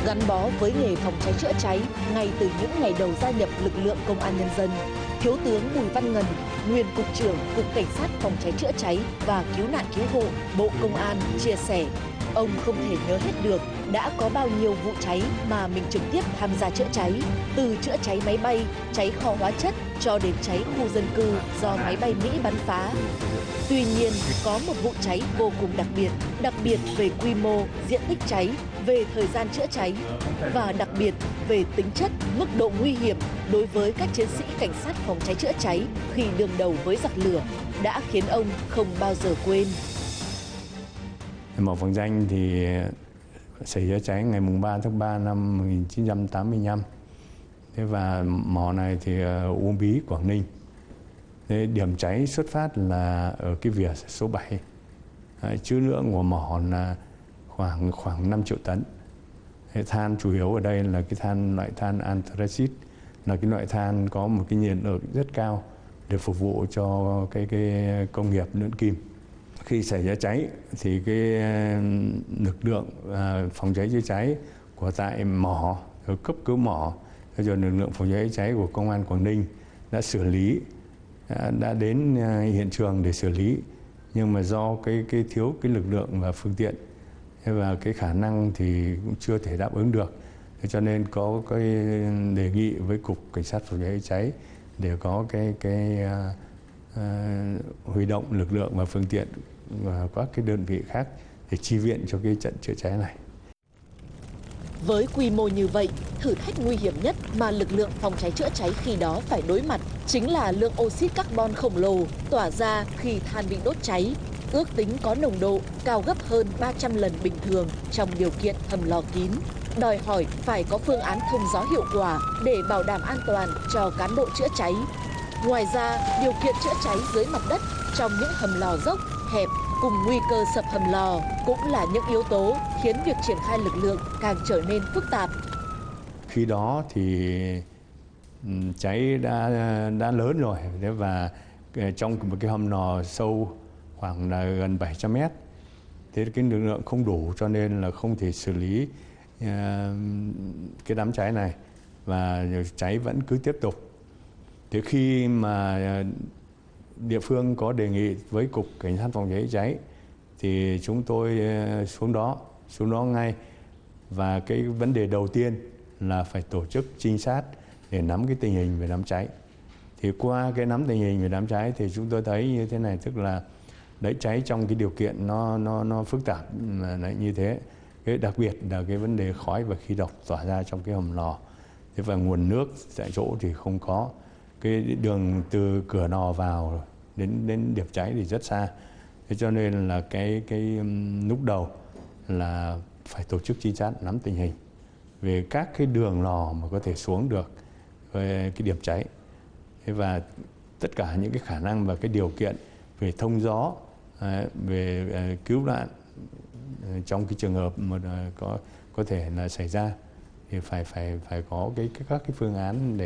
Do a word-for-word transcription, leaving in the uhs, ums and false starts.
Gắn bó với nghề phòng cháy chữa cháy ngay từ những ngày đầu gia nhập lực lượng công an nhân dân, Thiếu tướng Bùi Văn Ngân, nguyên Cục trưởng Cục Cảnh sát Phòng cháy chữa cháy và Cứu nạn Cứu hộ Bộ Công an chia sẻ, ông không thể nhớ hết được đã có bao nhiêu vụ cháy mà mình trực tiếp tham gia chữa cháy, từ chữa cháy máy bay, cháy kho hóa chất cho đến cháy khu dân cư do máy bay Mỹ bắn phá. Tuy nhiên, có một vụ cháy vô cùng đặc biệt, đặc biệt về quy mô, diện tích cháy, về thời gian chữa cháy và đặc biệt về tính chất, mức độ nguy hiểm đối với các chiến sĩ cảnh sát phòng cháy chữa cháy khi đương đầu với giặc lửa đã khiến ông không bao giờ quên. Mỏ Vàng Danh thì xảy ra cháy ngày ba tháng ba năm một nghìn chín trăm tám mươi lăm. Thế và mỏ này thì ở Uông Bí, Quảng Ninh. Thế điểm cháy xuất phát là ở cái vỉa số bảy. Trữ lượng của mỏ là khoảng khoảng năm triệu tấn. Thế than chủ yếu ở đây là cái than loại than anthracite, là cái loại than có một cái nhiệt lượng rất cao để phục vụ cho cái cái công nghiệp luyện kim. Khi xảy ra cháy thì cái lực lượng phòng cháy chữa cháy của tại mỏ, cấp cứu mỏ, rồi lực lượng phòng cháy chữa cháy của công an Quảng Ninh đã xử lý, đã, đã đến hiện trường để xử lý, nhưng mà do cái cái thiếu cái lực lượng và phương tiện và cái khả năng thì cũng chưa thể đáp ứng được, thế cho nên có cái đề nghị với Cục Cảnh sát Phòng cháy chữa cháy để có cái cái uh, uh, huy động lực lượng và phương tiện và các cái đơn vị khác để chi viện cho cái trận chữa cháy này. Với quy mô như vậy, thử thách nguy hiểm nhất mà lực lượng phòng cháy chữa cháy khi đó phải đối mặt chính là lượng oxit carbon khổng lồ tỏa ra khi than bị đốt cháy, ước tính có nồng độ cao gấp hơn ba trăm lần bình thường trong điều kiện hầm lò kín, đòi hỏi phải có phương án thông gió hiệu quả để bảo đảm an toàn cho cán bộ chữa cháy. Ngoài ra, điều kiện chữa cháy dưới mặt đất trong những hầm lò dốc, hẹp cùng nguy cơ sập hầm lò cũng là những yếu tố khiến việc triển khai lực lượng càng trở nên phức tạp. Khi đó thì cháy đã đã lớn rồi, và trong một cái hầm lò sâu khoảng là gần bảy trăm mét, thế cái lực lượng không đủ cho nên là không thể xử lý uh, cái đám cháy này và cháy vẫn cứ tiếp tục. Thế khi mà địa phương có đề nghị với Cục Cảnh sát Phòng cháy chữa cháy thì chúng tôi xuống đó, xuống đó ngay, và cái vấn đề đầu tiên là phải tổ chức trinh sát để nắm cái tình hình về đám cháy. Thì qua cái nắm tình hình về đám cháy thì chúng tôi thấy như thế này, tức là đấy, cháy trong cái điều kiện nó nó nó phức tạp là như thế. Cái đặc biệt là cái vấn đề khói và khí độc tỏa ra trong cái hầm lò. Thế và nguồn nước tại chỗ thì không có. Cái đường từ cửa lò vào đến đến điểm cháy thì rất xa. Thế cho nên là cái cái lúc đầu là phải tổ chức trinh sát nắm tình hình về các cái đường lò mà có thể xuống được về cái điểm cháy. Thế và tất cả những cái khả năng và cái điều kiện về thông gió, về cứu nạn trong cái trường hợp mà có có thể là xảy ra thì phải phải phải có cái các cái phương án để